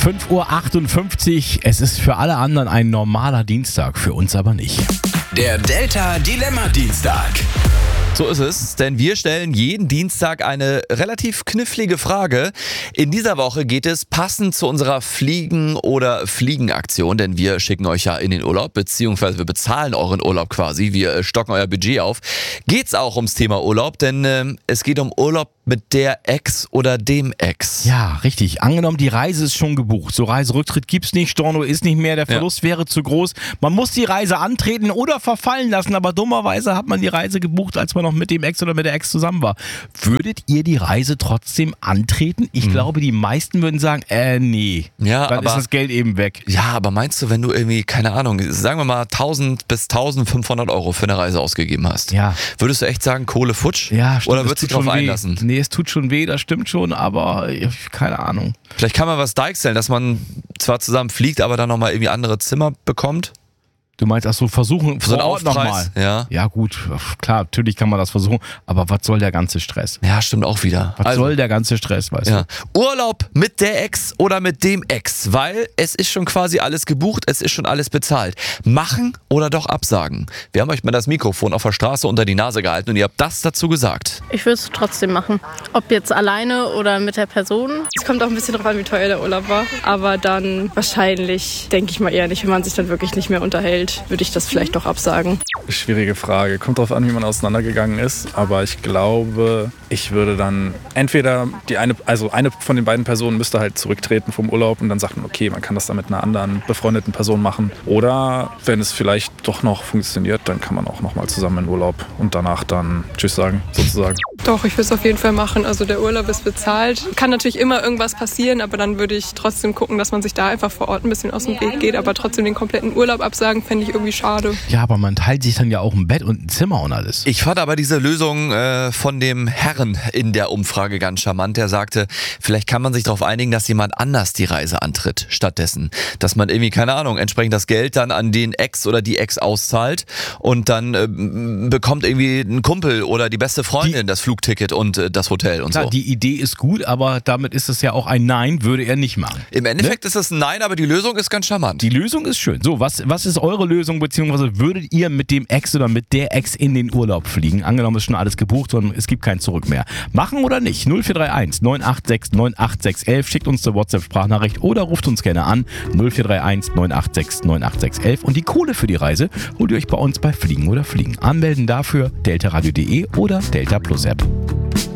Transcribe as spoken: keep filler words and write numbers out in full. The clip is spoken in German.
fünf Uhr achtundfünfzig. Es ist für alle anderen ein normaler Dienstag, für uns aber nicht. Der Delta Dilemma Dienstag. So ist es, denn wir stellen jeden Dienstag eine relativ knifflige Frage. In dieser Woche geht es passend zu unserer Fliegen- oder Fliegenaktion, denn wir schicken euch ja in den Urlaub, beziehungsweise wir bezahlen euren Urlaub quasi, wir stocken euer Budget auf. Geht's auch ums Thema Urlaub, denn äh, es geht um Urlaub mit der Ex oder dem Ex. Ja, richtig. Angenommen, die Reise ist schon gebucht. So Reiserücktritt gibt's nicht, Storno ist nicht mehr, der Verlust ja. wäre zu groß. Man muss die Reise antreten oder verfallen lassen, aber dummerweise hat man die Reise gebucht, als man noch mit dem Ex oder mit der Ex zusammen war. Würdet ihr die Reise trotzdem antreten? Ich mhm. glaube, die meisten würden sagen, äh, nee. Ja, dann aber, ist das Geld eben weg. Ja, aber meinst du, wenn du irgendwie, keine Ahnung, sagen wir mal tausend bis tausendfünfhundert Euro für eine Reise ausgegeben hast, ja. würdest du echt sagen, Kohle futsch? Ja, stimmt. Oder würdest du dich drauf einlassen? Nee, es tut schon weh, das stimmt schon, aber keine Ahnung. Vielleicht kann man was deichseln, dass man zwar zusammen fliegt, aber dann nochmal irgendwie andere Zimmer bekommt. Du meinst, ach so, versuchen so vor Ort nochmal. Ja. ja gut, klar, natürlich kann man das versuchen, aber was soll der ganze Stress? Ja, stimmt auch wieder. Was also, soll der ganze Stress, weißt ja. du? Urlaub mit der Ex oder mit dem Ex, weil es ist schon quasi alles gebucht, es ist schon alles bezahlt. Machen oder doch absagen? Wir haben euch mal das Mikrofon auf der Straße unter die Nase gehalten und ihr habt das dazu gesagt. Ich würde es trotzdem machen. Ob jetzt alleine oder mit der Person. Es kommt auch ein bisschen drauf an, wie teuer der Urlaub war, aber dann wahrscheinlich, denke ich mal eher nicht, wenn man sich dann wirklich nicht mehr unterhält, würde ich das vielleicht doch absagen. Schwierige Frage. Kommt drauf an, wie man auseinandergegangen ist. Aber ich glaube, ich würde dann entweder die eine, also eine von den beiden Personen müsste halt zurücktreten vom Urlaub und dann sagt man, okay, man kann das dann mit einer anderen befreundeten Person machen. Oder wenn es vielleicht doch noch funktioniert, dann kann man auch noch mal zusammen in Urlaub und danach dann Tschüss sagen, sozusagen. Doch, ich würde es auf jeden Fall machen. Also der Urlaub ist bezahlt. Kann natürlich immer irgendwas passieren, aber dann würde ich trotzdem gucken, dass man sich da einfach vor Ort ein bisschen aus dem Weg geht. Aber trotzdem den kompletten Urlaub absagen, fände ich irgendwie schade. Ja, aber man teilt sich dann ja auch ein Bett und ein Zimmer und alles. Ich fand aber diese Lösung äh, von dem Herrn in der Umfrage ganz charmant. Der sagte, vielleicht kann man sich darauf einigen, dass jemand anders die Reise antritt stattdessen. Dass man irgendwie, keine Ahnung, entsprechend das Geld dann an den Ex oder die Ex auszahlt und dann äh, bekommt irgendwie ein Kumpel oder die beste Freundin die, das Flugticket und äh, das Hotel und klar, so. Die Idee ist gut, aber damit ist es ja auch ein Nein, würde er nicht machen. Im Endeffekt ne? ist es ein Nein, aber die Lösung ist ganz charmant. Die Lösung ist schön. So, was, was ist eure Lösung, beziehungsweise würdet ihr mit dem Ex oder mit der Ex in den Urlaub fliegen? Angenommen, ist schon alles gebucht und es gibt kein Zurück mehr. Machen oder nicht? null vier drei eins neun acht sechs neun acht sechs eins eins. Schickt uns eine WhatsApp-Sprachnachricht oder ruft uns gerne an. null vier drei eins neun acht sechs neun acht sechs eins eins. Und die Kohle für die Reise holt ihr euch bei uns bei Fliegen oder Fliegen. Anmelden dafür delta radio punkt de oder Delta Plus App.